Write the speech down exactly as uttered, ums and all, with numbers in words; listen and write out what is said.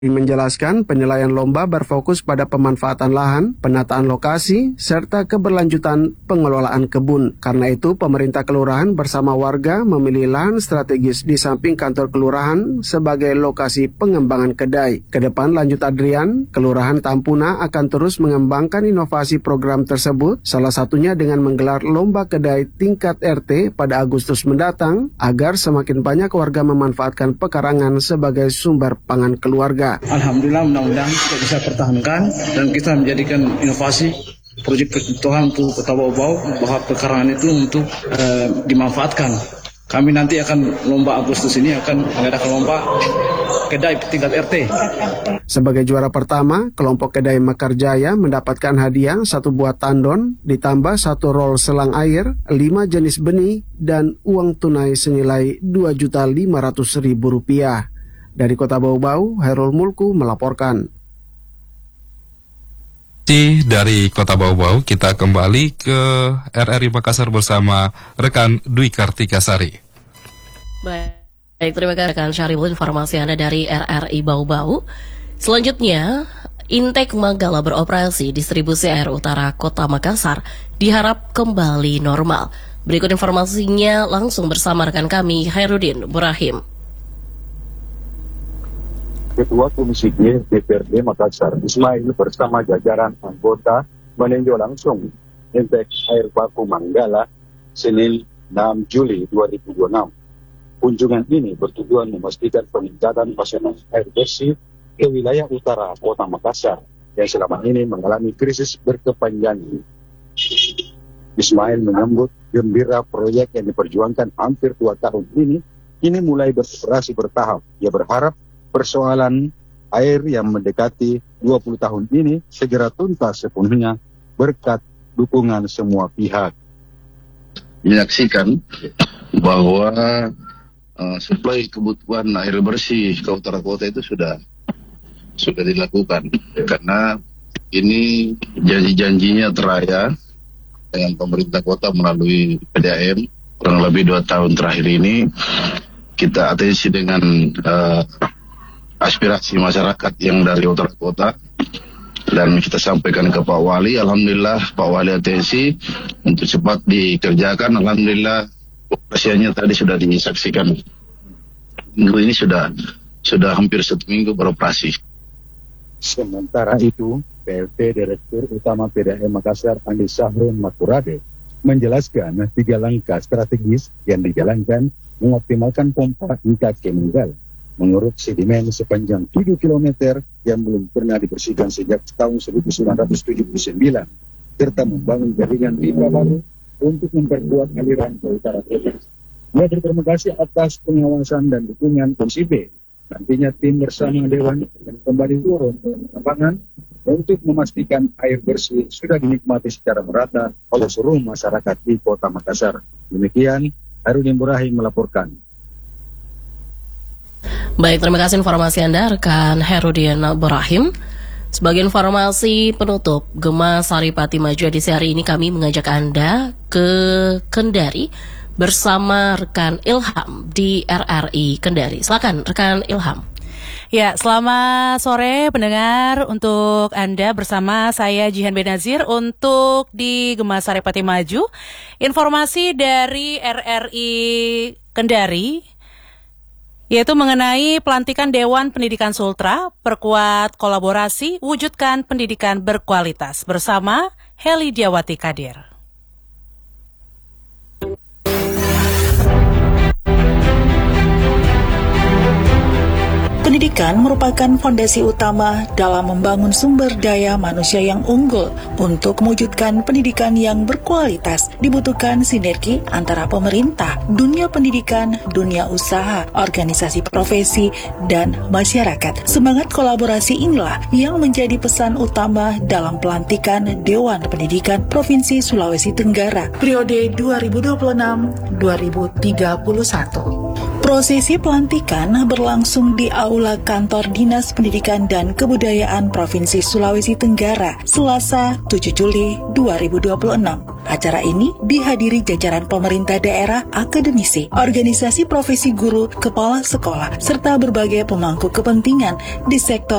menjelaskan penilaian lomba berfokus pada pemanfaatan lahan, penataan lokasi, serta keberlanjutan pengelolaan kebun. Karena itu, pemerintah kelurahan bersama warga memilih lahan strategis di samping kantor kelurahan sebagai lokasi pengembangan kedai. Kedepan, lanjut Adrian, Kelurahan Tampuna akan terus mengembangkan inovasi program tersebut, salah satunya dengan menggelar lomba kedai tingkat R T pada Agustus mendatang, agar semakin banyak warga memanfaatkan pekarangan sebagai sumber pangan keluarga. Alhamdulillah, mudah-mudahan kita bisa pertahankan dan kita menjadikan inovasi proyek kebutuhan untuk Kota Bau-Bau bahwa pekarangan itu untuk uh, dimanfaatkan. Kami nanti akan lomba Agustus ini akan mengadakan lomba kedai tingkat R T. Sebagai juara pertama, kelompok kedai Mekar Jaya mendapatkan hadiah satu buah tandon, ditambah satu rol selang air, lima jenis benih, dan uang tunai senilai dua juta lima ratus ribu rupiah. Dari Kota Bau-Bau, Hairul Mulku melaporkan. Dari Kota Bau-Bau, kita kembali ke R R I Makassar bersama rekan Dwi Kartikasari. Baik, terima kasih rekan Syariful, informasi Anda dari R R I Bau-Bau. Selanjutnya, Intek Manggala beroperasi distribusi air utara Kota Makassar diharap kembali normal. Berikut informasinya langsung bersama rekan kami, Hairudin Burahim. Ketua Komisi G D P R D Makassar, Ismail bersama jajaran anggota meninjau langsung Intek Air Baku Manggala Senin enam Juli dua ribu dua puluh enam. Kunjungan ini bertujuan memastikan peningkatan pasokan air bersih ke wilayah utara Kota Makassar yang selama ini mengalami krisis berkepanjangan. Ismail menyambut gembira proyek yang diperjuangkan hampir dua tahun ini ini mulai beroperasi bertahap. Ia berharap persoalan air yang mendekati dua puluh tahun ini segera tuntas sepenuhnya berkat dukungan semua pihak. Menyaksikan bahwa uh, suplai kebutuhan air bersih ke utara kota itu sudah sudah dilakukan, karena ini janji-janjinya teraya dengan pemerintah kota melalui P D A M. Kurang lebih dua tahun terakhir ini kita atensi dengan uh, aspirasi masyarakat yang dari utara kota dan kita sampaikan ke Pak Wali. Alhamdulillah Pak Wali atensi untuk cepat dikerjakan. Alhamdulillah operasinya tadi sudah disaksikan. Minggu ini sudah sudah hampir satu minggu beroperasi. Sementara itu, P L T Direktur Utama P D A M Makassar Andi Sahrun Makurade menjelaskan tiga langkah strategis yang dijalankan mengoptimalkan pompa I K K Manggala menguruk sedimen sepanjang tujuh kilometer yang belum pernah dibersihkan sejak tahun seribu sembilan ratus tujuh puluh sembilan, serta membangun jaringan pipa baru untuk memperkuat aliran ke utara kota. Ia berterima kasih atas pengawasan dan dukungan Komisi B. Nantinya tim bersama Dewan akan kembali turun ke lapangan untuk memastikan air bersih sudah dinikmati secara merata oleh seluruh masyarakat di Kota Makassar. Demikian, Hairudin Burahim melaporkan. Baik, terima kasih informasi Anda, rekan Hairudin Burahim. Sebagai informasi penutup, Gema Saripati Maju edisi hari ini kami mengajak Anda ke Kendari bersama rekan Ilham di R R I Kendari. Silakan rekan Ilham. Ya, selamat sore pendengar, untuk Anda bersama saya Jihan Benazir untuk di Gema Saripati Maju. Informasi dari R R I Kendari yaitu mengenai pelantikan Dewan Pendidikan Sultra, perkuat kolaborasi, wujudkan pendidikan berkualitas bersama Heli Diawati Kadir. Pendidikan merupakan fondasi utama dalam membangun sumber daya manusia yang unggul. Untuk mewujudkan pendidikan yang berkualitas, dibutuhkan sinergi antara pemerintah, dunia pendidikan, dunia usaha, organisasi profesi, dan masyarakat. Semangat kolaborasi inilah yang menjadi pesan utama dalam pelantikan Dewan Pendidikan Provinsi Sulawesi Tenggara periode dua ribu dua puluh enam sampai dua ribu tiga puluh satu. Prosesi pelantikan berlangsung di Aula Kantor Dinas Pendidikan dan Kebudayaan Provinsi Sulawesi Tenggara, Selasa tujuh Juli dua ribu dua puluh enam. Acara ini dihadiri jajaran pemerintah daerah, akademisi, organisasi profesi guru, kepala sekolah, serta berbagai pemangku kepentingan di sektor